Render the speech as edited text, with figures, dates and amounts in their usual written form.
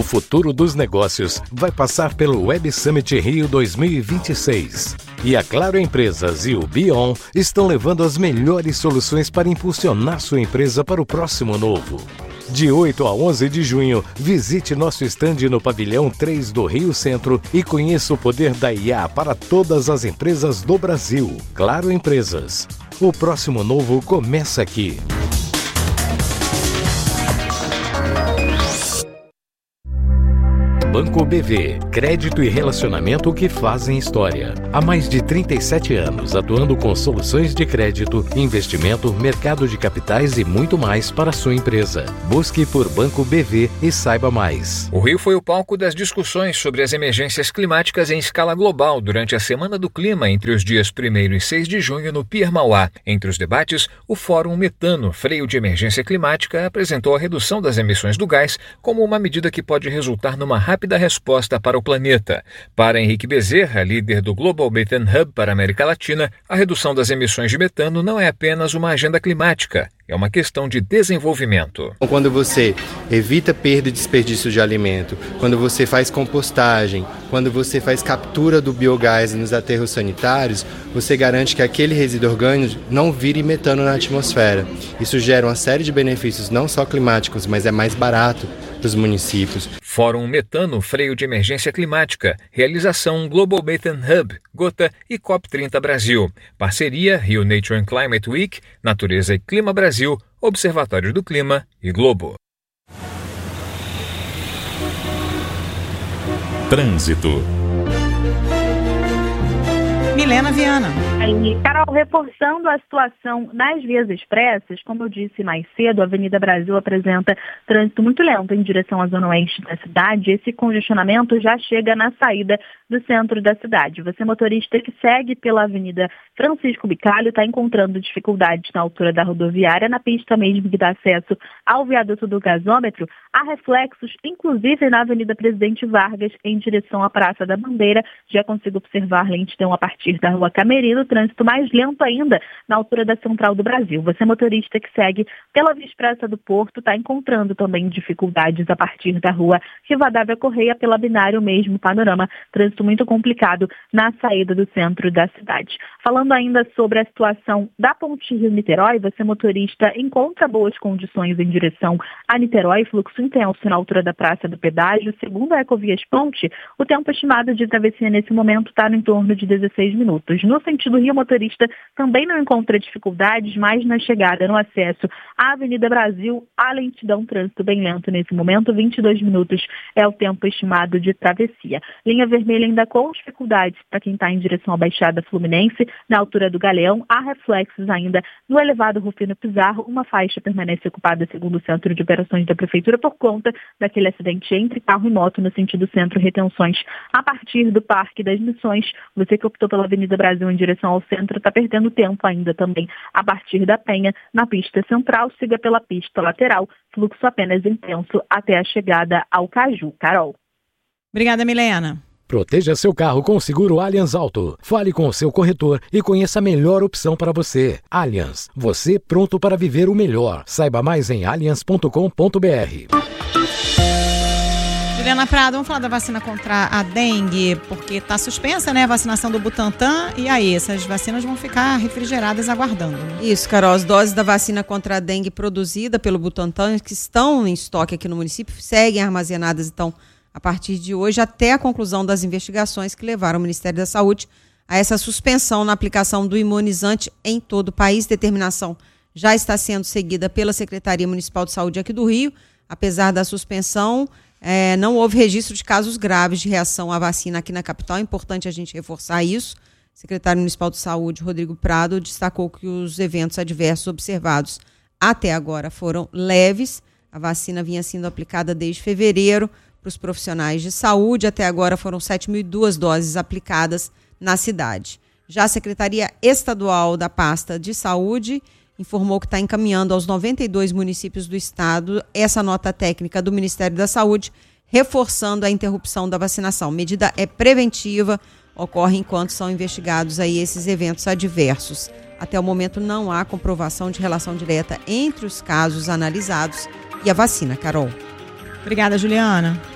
O futuro dos negócios vai passar pelo Web Summit Rio 2026. E a Claro Empresas e o Bion estão levando as melhores soluções para impulsionar sua empresa para o próximo novo. De 8 a 11 de junho, visite nosso estande no Pavilhão 3 do Rio Centro e conheça o poder da IA para todas as empresas do Brasil. Claro Empresas. O próximo novo começa aqui. Banco BV, crédito e relacionamento que fazem história. Há mais de 37 anos atuando com soluções de crédito, investimento, mercado de capitais e muito mais para a sua empresa. Busque por Banco BV e saiba mais. O Rio foi o palco das discussões sobre as emergências climáticas em escala global durante a Semana do Clima entre os dias 1º e 6 de junho no Pier Mauá. Entre os debates, o Fórum Metano, Freio de Emergência Climática, apresentou a redução das emissões do gás como uma medida que pode resultar numa rápida resposta para o planeta. Para Henrique Bezerra, líder do Global Methane Hub para a América Latina, a redução das emissões de metano não é apenas uma agenda climática, é uma questão de desenvolvimento. Quando você evita perda e desperdício de alimento, quando você faz compostagem, quando você faz captura do biogás nos aterros sanitários, você garante que aquele resíduo orgânico não vire metano na atmosfera. Isso gera uma série de benefícios não só climáticos, mas é mais barato para os municípios. Fórum Metano, Freio de Emergência Climática, realização Global Methane Hub, Gota e COP30 Brasil. Parceria Rio Nature and Climate Week, Natureza e Clima Brasil, Observatório do Clima e Globo. Trânsito. Milena Viana. Carol, reforçando a situação nas vias expressas, como eu disse mais cedo, a Avenida Brasil apresenta trânsito muito lento em direção à zona oeste da cidade. Esse congestionamento já chega na saída do centro da cidade. Você, motorista que segue pela Avenida Francisco Bicalho, está encontrando dificuldades na altura da rodoviária, na pista mesmo que dá acesso ao viaduto do gasômetro. Há reflexos, inclusive na Avenida Presidente Vargas, em direção à Praça da Bandeira. Já consigo observar lentidão a partir da Rua Camerino, trânsito mais lento ainda na altura da Central do Brasil. Você, motorista que segue pela Via Expressa do Porto, está encontrando também dificuldades a partir da Rua Rivadavia Correia, pela Binário mesmo, panorama, trânsito muito complicado na saída do centro da cidade. Falando ainda sobre a situação da Ponte Rio-Niterói, você, motorista, encontra boas condições em direção a Niterói, fluxo intenso na altura da Praça do Pedágio. Segundo a Ecovias Ponte, o tempo estimado de travessia nesse momento está no entorno de 16 minutos. No sentido Rio, motorista também não encontra dificuldades, mas na chegada, no acesso à Avenida Brasil, a lentidão, trânsito bem lento nesse momento, 22 minutos é o tempo estimado de travessia. Linha vermelha ainda com dificuldades para quem está em direção à Baixada Fluminense, na altura do Galeão. Há reflexos ainda no elevado Rufino Pizarro. Uma faixa permanece ocupada, segundo o Centro de Operações da Prefeitura, por conta daquele acidente entre carro e moto no sentido centro, retenções a partir do Parque das Missões. Você que optou pela Avenida Brasil em direção ao centro está perdendo tempo ainda também a partir da Penha, na pista central. Siga pela pista lateral, fluxo apenas intenso até a chegada ao Caju. Carol. Obrigada, Milena. Proteja seu carro com o seguro Allianz Auto. Fale com o seu corretor e conheça a melhor opção para você. Allianz, você pronto para viver o melhor. Saiba mais em allianz.com.br. Juliana Prado, vamos falar da vacina contra a dengue, porque está suspensa, né, a vacinação do Butantan, e aí essas vacinas vão ficar refrigeradas aguardando. Isso, Carol, as doses da vacina contra a dengue produzida pelo Butantan, que estão em estoque aqui no município, seguem armazenadas, então, a partir de hoje, até a conclusão das investigações que levaram o Ministério da Saúde a essa suspensão na aplicação do imunizante em todo o país. Determinação já está sendo seguida pela Secretaria Municipal de Saúde aqui do Rio. Apesar da suspensão, não houve registro de casos graves de reação à vacina aqui na capital. É importante a gente reforçar isso. O secretário municipal de Saúde, Rodrigo Prado, destacou que os eventos adversos observados até agora foram leves. A vacina vinha sendo aplicada desde fevereiro para os profissionais de saúde. Até agora foram 7.002 doses aplicadas na cidade. Já a Secretaria Estadual da Pasta de Saúde informou que está encaminhando aos 92 municípios do estado essa nota técnica do Ministério da Saúde, reforçando a interrupção da vacinação. A medida é preventiva, ocorre enquanto são investigados aí esses eventos adversos. Até o momento não há comprovação de relação direta entre os casos analisados e a vacina. Carol. Obrigada, Juliana.